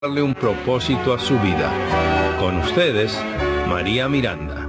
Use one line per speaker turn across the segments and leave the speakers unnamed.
darle un propósito a su vida. Con ustedes, María Miranda.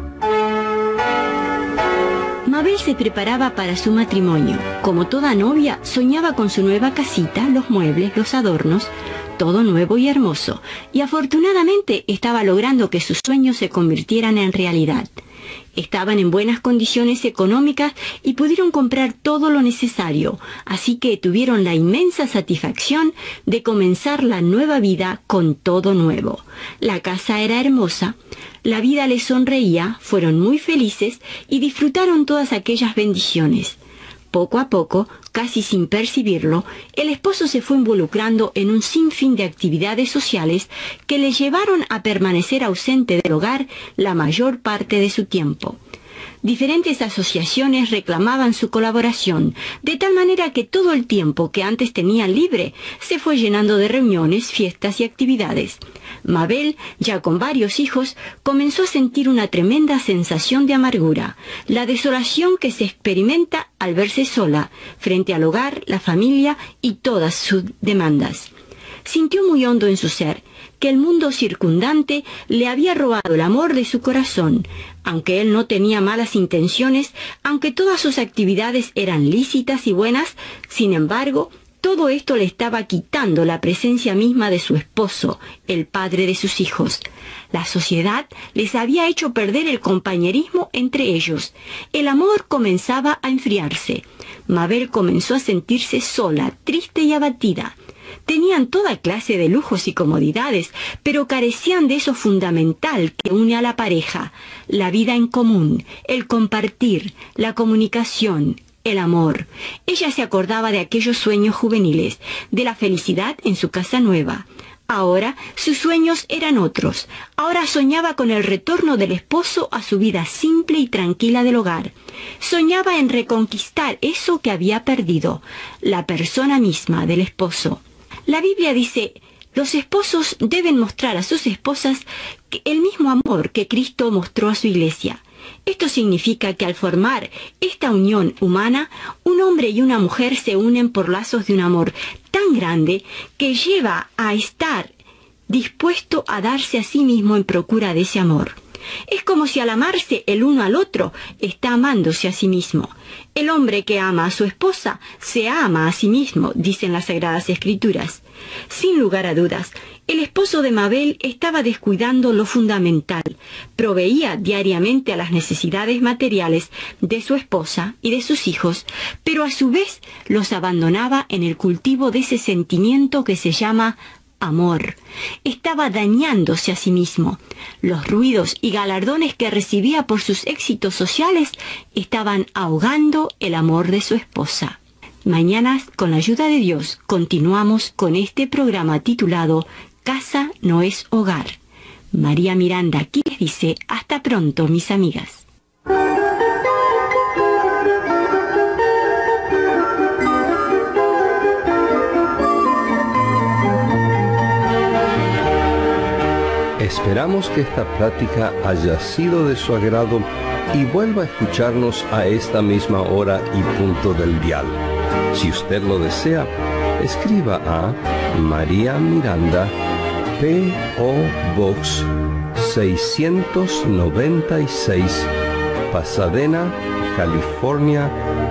Mabel se preparaba para su matrimonio. Como toda novia, soñaba con su nueva casita, los muebles, los adornos, todo nuevo y hermoso. Y afortunadamente estaba logrando que sus sueños se convirtieran en realidad. Estaban en buenas condiciones económicas y pudieron comprar todo lo necesario, así que tuvieron la inmensa satisfacción de comenzar la nueva vida con todo nuevo. La casa era hermosa, la vida les sonreía, fueron muy felices y disfrutaron todas aquellas bendiciones. Poco a poco, casi sin percibirlo, el esposo se fue involucrando en un sinfín de actividades sociales que le llevaron a permanecer ausente del hogar la mayor parte de su tiempo. Diferentes asociaciones reclamaban su colaboración, de tal manera que todo el tiempo que antes tenían libre se fue llenando de reuniones, fiestas y actividades. Mabel, ya con varios hijos, comenzó a sentir una tremenda sensación de amargura, la desolación que se experimenta al verse sola, frente al hogar, la familia y todas sus demandas. Sintió muy hondo en su ser que el mundo circundante le había robado el amor de su corazón, aunque él no tenía malas intenciones, aunque todas sus actividades eran lícitas y buenas. Sin embargo, todo esto le estaba quitando la presencia misma de su esposo, el padre de sus hijos. La sociedad les había hecho perder el compañerismo entre ellos. El amor comenzaba a enfriarse. Mabel comenzó a sentirse sola, triste y abatida. Tenían toda clase de lujos y comodidades, pero carecían de eso fundamental que une a la pareja: la vida en común, el compartir, la comunicación, el amor. Ella se acordaba de aquellos sueños juveniles, de la felicidad en su casa nueva. Ahora sus sueños eran otros. Ahora soñaba con el retorno del esposo a su vida simple y tranquila del hogar. Soñaba en reconquistar eso que había perdido, la persona misma del esposo. La Biblia dice: los esposos deben mostrar a sus esposas el mismo amor que Cristo mostró a su iglesia. Esto significa que al formar esta unión humana, un hombre y una mujer se unen por lazos de un amor tan grande que lleva a estar dispuesto a darse a sí mismo en procura de ese amor. Es como si al amarse el uno al otro, está amándose a sí mismo. El hombre que ama a su esposa se ama a sí mismo, dicen las Sagradas Escrituras. Sin lugar a dudas, el esposo de Mabel estaba descuidando lo fundamental. Proveía diariamente a las necesidades materiales de su esposa y de sus hijos, pero a su vez los abandonaba en el cultivo de ese sentimiento que se llama amor. Estaba dañándose a sí mismo. Los ruidos y galardones que recibía por sus éxitos sociales estaban ahogando el amor de su esposa. Mañana, con la ayuda de Dios, continuamos con este programa titulado Casa no es hogar. María Miranda aquí les dice: hasta pronto, mis amigas.
Esperamos que esta plática haya sido de su agrado y vuelva a escucharnos a esta misma hora y punto del dial. Si usted lo desea, escriba a María Miranda, P.O. Box 696, Pasadena, California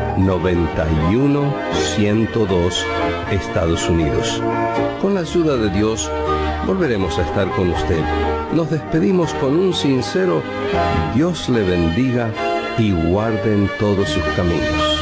91102, Estados Unidos. Con la ayuda de Dios, volveremos a estar con usted. Nos despedimos con un sincero Dios le bendiga y guarde en todos sus caminos.